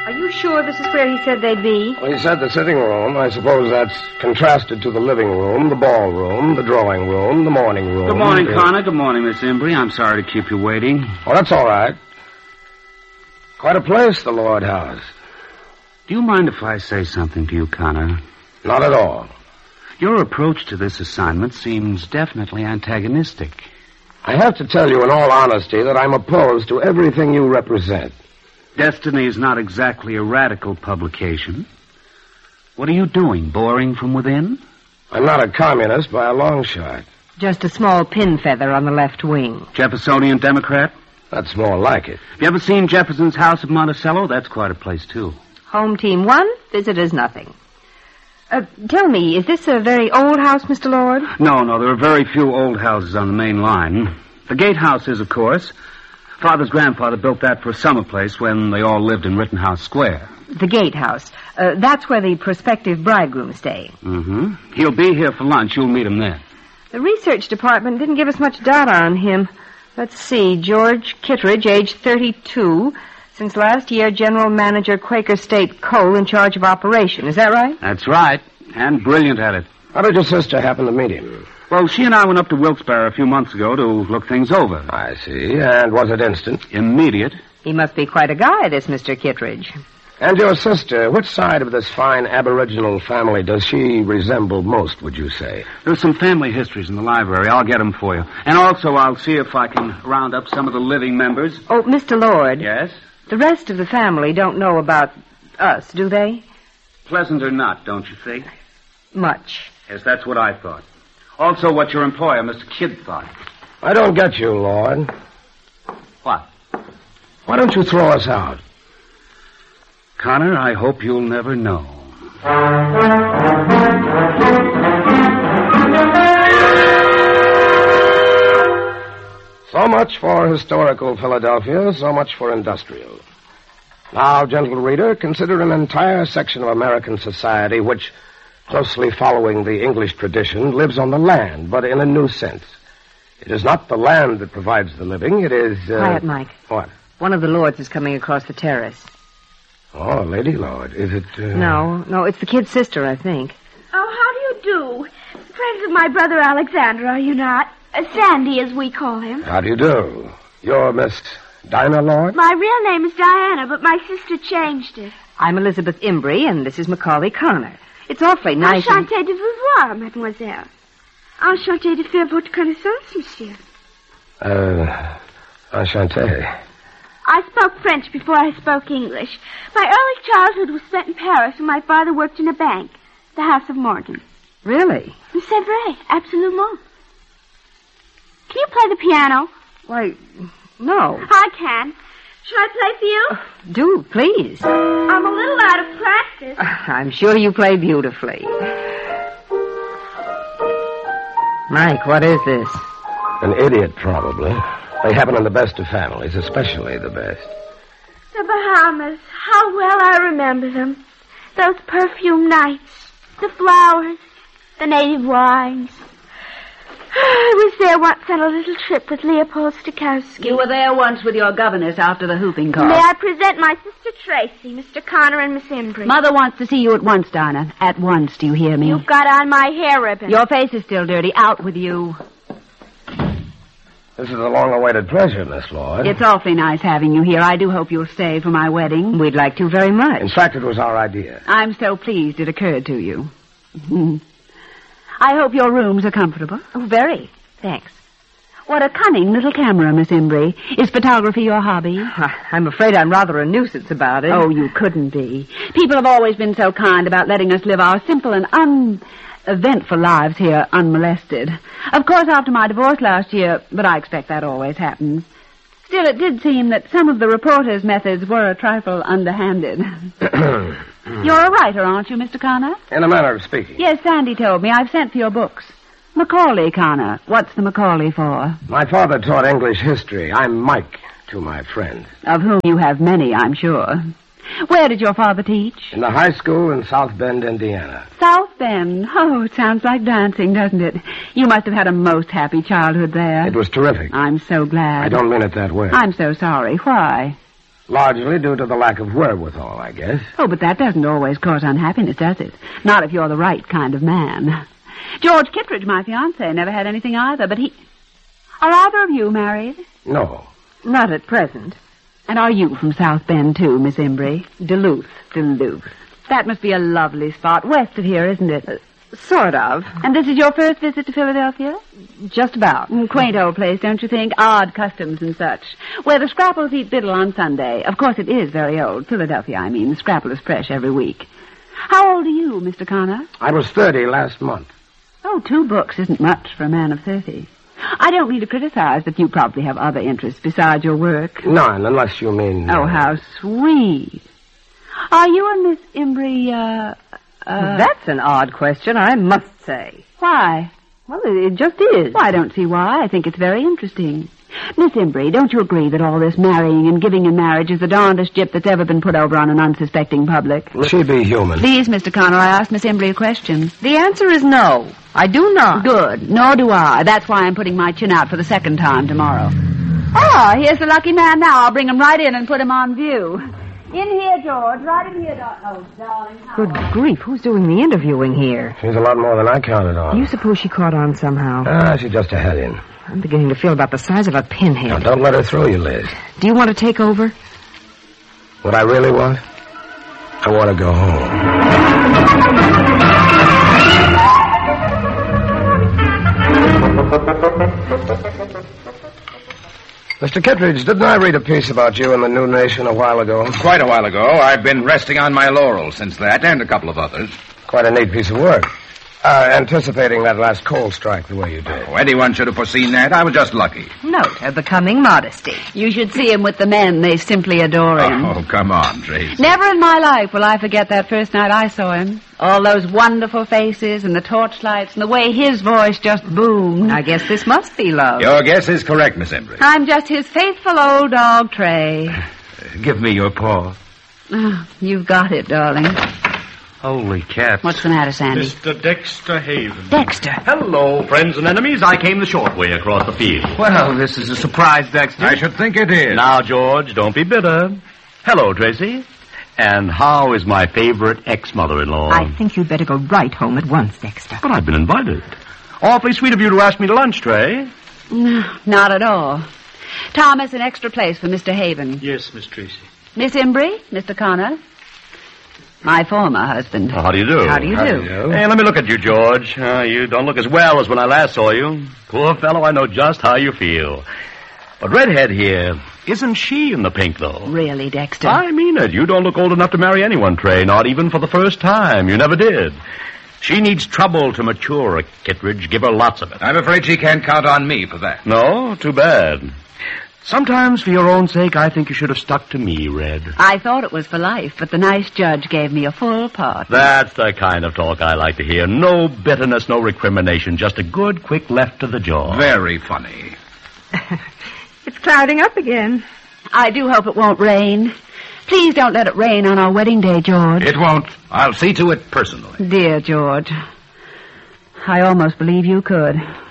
Are you sure this is where he said they'd be? Well, he said the sitting room. I suppose that's contrasted to the living room, the ballroom, the drawing room, the morning room. Good morning, Connor. Good morning, Miss Embry. I'm sorry to keep you waiting. Oh, that's all right. Quite a place, the Lord House. Do you mind if I say something to you, Connor? Not at all. Your approach to this assignment seems definitely antagonistic. I have to tell you in all honesty that I'm opposed to everything you represent. Destiny is not exactly a radical publication. What are you doing, boring from within? I'm not a communist by a long shot. Just a small pin feather on the left wing. Jeffersonian Democrat? That's more like it. Have you ever seen Jefferson's house at Monticello? That's quite a place, too. Home team 1, visitors nothing. Tell me, is this a very old house, Mr. Lord? No, there are very few old houses on the main line. The gatehouse is, of course. Father's grandfather built that for a summer place when they all lived in Rittenhouse Square. The gatehouse. That's where the prospective bridegroom stay. Mm-hmm. He'll be here for lunch. You'll meet him there. The research department didn't give us much data on him. Let's see. George Kittredge, age 32. Since last year, general manager, Quaker State Coal, in charge of operation. Is that right? That's right. And brilliant at it. How did your sister happen to meet him? Well, she and I went up to Wilkes-Barre a few months ago to look things over. I see. And was it instant? Immediate. He must be quite a guy, this Mr. Kittredge. And your sister, which side of this fine aboriginal family does she resemble most, would you say? There's some family histories in the library. I'll get them for you. And also, I'll see if I can round up some of the living members. Oh, Mr. Lord. Yes? The rest of the family don't know about us, do they? Pleasant or not, don't you think? Much. Yes, that's what I thought. Also what your employer, Mr. Kidd, thought. I don't get you, Lord. What? Why don't you throw us out? Connor, I hope you'll never know. So much for historical Philadelphia, so much for industrial. Now, gentle reader, consider an entire section of American society which, closely following the English tradition, lives on the land, but in a new sense. It is not the land that provides the living, it is... Quiet, Mike. What? One of the lords is coming across the terrace. Oh, Lady Lord. Is it... No, it's the kid's sister, I think. Oh, how do you do? Friends of my brother Alexander, are you not? Sandy, as we call him. How do you do? You're Miss Dinah Lord? My real name is Diana, but my sister changed it. I'm Elizabeth Embry, and this is Macaulay Connor. It's awfully nice. Enchanté de vous voir, mademoiselle. Enchanté de faire votre connaissance, monsieur. Enchanté. I spoke French before I spoke English. My early childhood was spent in Paris, and my father worked in a bank, the House of Morgan. Really? C'est vrai, absolument. Can you play the piano? Why, no. I can. Shall I play for you? Do, please. I'm a little out of practice. I'm sure you play beautifully. Mike, what is this? An idiot, probably. They happen in the best of families, especially the best. The Bahamas. How well I remember them. Those perfume nights. The flowers. The native wines. I was there once on a little trip with Leopold Stokowski. You were there once with your governess after the whooping cough. May I present my sister Tracy, Mr. Connor, and Miss Embry? Mother wants to see you at once, Dinah. At once, do you hear me? You've got on my hair ribbon. Your face is still dirty. Out with you. This is a long-awaited pleasure, Miss Lord. It's awfully nice having you here. I do hope you'll stay for my wedding. We'd like to very much. In fact, it was our idea. I'm so pleased it occurred to you. I hope your rooms are comfortable. Oh, very. Thanks. What a cunning little camera, Miss Embry. Is photography your hobby? I'm afraid I'm rather a nuisance about it. Oh, you couldn't be. People have always been so kind about letting us live our simple and uneventful lives here unmolested. Of course, after my divorce last year, but I expect that always happens. Still, it did seem that some of the reporters' methods were a trifle underhanded. You're a writer, aren't you, Mr. Connor? In a manner of speaking. Yes, Sandy told me. I've sent for your books. Macaulay, Connor. What's the Macaulay for? My father taught English history. I'm Mike to my friends. Of whom you have many, I'm sure. Where did your father teach? In the high school in South Bend, Indiana. South Bend? Oh, it sounds like dancing, doesn't it? You must have had a most happy childhood there. It was terrific. I'm so glad. I don't mean it that way. I'm so sorry. Why? Largely due to the lack of wherewithal, I guess. Oh, but that doesn't always cause unhappiness, does it? Not if you're the right kind of man. George Kittredge, my fiancé, never had anything either, but he... Are either of you married? No. Not at present. And are you from South Bend, too, Miss Embry? Duluth. That must be a lovely spot. West of here, isn't it? Sort of. And this is your first visit to Philadelphia? Just about. Quaint old place, don't you think? Odd customs and such. Where the Scrapples eat Biddle on Sunday. Of course, it is very old. Philadelphia, I mean. The Scrapple is fresh every week. How old are you, Mr. Connor? I was 30 last month. Oh, 2 books isn't much for a man of 30. I don't mean to criticize, but you probably have other interests besides your work. None, unless you mean... Oh, how sweet. Are you and Miss Embry, That's an odd question, I must say. Why? Well, it just is. Well, I don't see why. I think it's very interesting. Miss Embry, don't you agree that all this marrying and giving in marriage is the darndest gyp that's ever been put over on an unsuspecting public? She be human. Please, Mr. Connor, I asked Miss Embry a question. The answer is no. I do not. Good. Nor do I. That's why I'm putting my chin out for the second time tomorrow. Ah, here's the lucky man now. I'll bring him right in and put him on view. In here, George. Right in here, darling. Good grief, who's doing the interviewing here? She's a lot more than I counted on. You suppose she caught on somehow? She's just a head in. I'm beginning to feel about the size of a pinhead. Now, don't let her through you, Liz. Do you want to take over? What I really want? I want to go home. Mr. Kittredge, didn't I read a piece about you in the New Nation a while ago? Quite a while ago. I've been resting on my laurels since that, and a couple of others. Quite a neat piece of work. Anticipating that last coal strike the way you did. Oh, anyone should have foreseen that. I was just lucky. Note her becoming modesty. You should see him with the men. They simply adore him. Oh, come on, Trace. Never in my life will I forget that first night I saw him. All those wonderful faces and the torchlights and the way his voice just boomed. I guess this must be love. Your guess is correct, Miss Embry. I'm just his faithful old dog, Trey. Give me your paw. Oh, you've got it, darling. Holy cats. What's the matter, Sandy? Mr. Dexter Haven. Dexter. Hello, friends and enemies. I came the short way across the field. Well, this is a surprise, Dexter. I should think it is. Now, George, don't be bitter. Hello, Tracy. And how is my favorite ex-mother-in-law? I think you'd better go right home at once, Dexter. But I've been invited. Awfully sweet of you to ask me to lunch, Trey. No, not at all. Thomas, an extra place for Mr. Haven. Yes, Miss Tracy. Miss Embry, Mr. Connor. My former husband. How do you do? How do you do? Hey, let me look at you, George. You don't look as well as when I last saw you. Poor fellow, I know just how you feel. But Redhead here, isn't she in the pink, though? Really, Dexter? I mean it. You don't look old enough to marry anyone, Trey, not even for the first time. You never did. She needs trouble to mature, Kittredge. Give her lots of it. I'm afraid she can't count on me for that. No? Too bad. Sometimes, for your own sake, I think you should have stuck to me, Red. I thought it was for life, but the nice judge gave me a full part. That's the kind of talk I like to hear. No bitterness, no recrimination, just a good, quick left to the jaw. Very funny. It's clouding up again. I do hope it won't rain. Please don't let it rain on our wedding day, George. It won't. I'll see to it personally. Dear George, I almost believe you could.